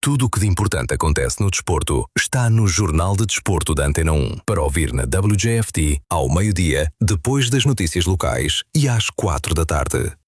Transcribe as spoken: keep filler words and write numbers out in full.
Tudo o que de importante acontece no desporto está no Jornal de Desporto da Antena um, para ouvir na W J F T ao meio-dia, depois das notícias locais e às quatro da tarde.